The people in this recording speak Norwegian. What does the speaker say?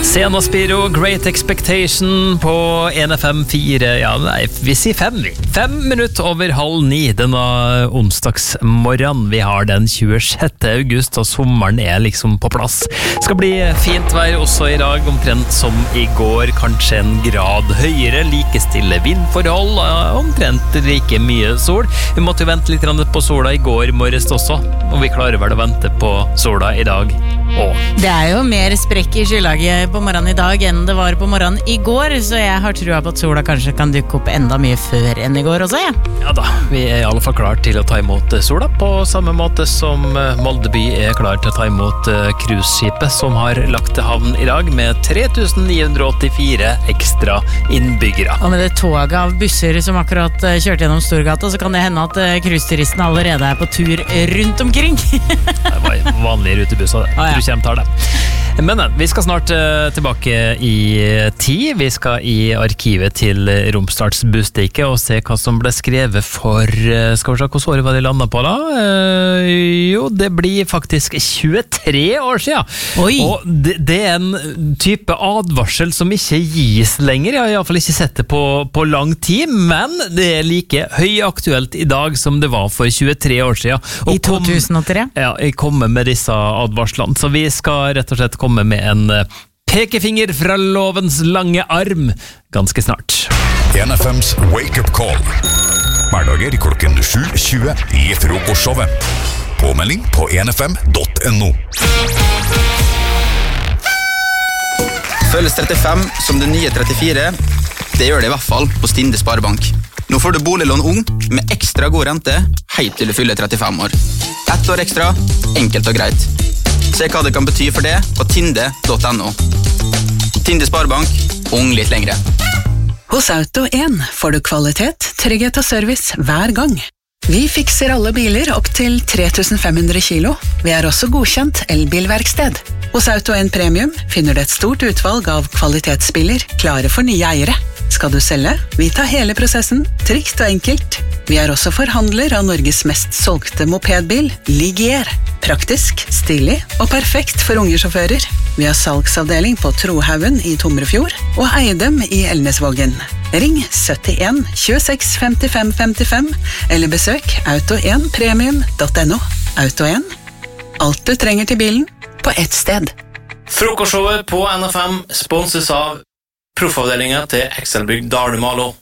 Sena Spiro, Great Expectation på NFM4. Ja, nei, vi sier 5. 5 minutter over 8:30 denne onsdagsmorgen. Vi har den 26. august, og sommeren liksom på plass. Skal bli fint vær også i dag, omtrent som i går. Kanskje en grad høyere, like stille vindforhold, omtrent like mye sol. Vi måtte jo vente litt på sola i går morges også, og vi klarer vel å vente på sola i dag også. Det jo mer sprekk i skylaget på morgenen i dag enn det var på morgenen i går, så jeg har trua på at sola kanskje kan dukke opp enda mye før enn i går også, Ja da, vi i alle fall klar til å ta imot sola, på samme måte som Moldeby klar til å ta imot cruiseskipet som har lagt til havn i dag med 3984 ekstra innbyggere. Og med det toget av busser som akkurat kjørte gjennom Storgata, så kan det hende at cruiseturistene allerede på tur rundt omkring. Det var vanlige rutebusser, det. Du kommer til det. Men vi skal snart tilbake i tid. Vi skal i arkivet til Romsdals Budstikke og se hva som ble skrevet for, skal vi se, hva året var det landet på da? Jo, det blir faktisk 23 år siden. Oi! Og det en type advarsel som ikke gis lenger. Jeg har i alle fall ikke sett det på lang tid, men det like høyaktuelt i dag som det var for 23 år siden. Og I 2003? Ja, jeg kommer med disse advarslene, så vi skal rett og slett komme med en pekefinger fra lovens lange arm ganske snart. NFMs Wake Up Call. Hverdager klokken 7:20 i frokostshowet. Påmelding på nfm.no. Føles 35 som det nye 34. Det gjør det i hvert fall på Stinde Sparebank. Nå får du boliglån ung med ekstra god rente helt til du fyller 35 år. 1 år ekstra, enkelt og greit. Se hva det kan bety for det på tinde.no. Tinde Sparebank, ung litt lengre. Hos Auto1 får du kvalitet, trygghet og service hver gang. Vi fikser alle biler opp til 3500 kilo. Vi også godkjent elbilverksted. Hos Auto1 Premium finner du et stort utvalg av kvalitetsbiler klare for nye eiere. Skal du selge? Vi tar hele prosessen, trygt og enkelt. Vi også forhandler av Norges mest solgte mopedbil, Ligier. Praktisk, stilig og perfekt for unge sjåfører. Vi har salgsavdeling på Trohaugen i Tomrefjord og Eidem i Elnesvågen. Ring 71 26 55 55 eller besøk auto1premium.no. Auto1. Alt du trenger til bilen på ett sted. Frokostshowet på NFM sponses av proffavdelingen til Excelbygg Dalumalo.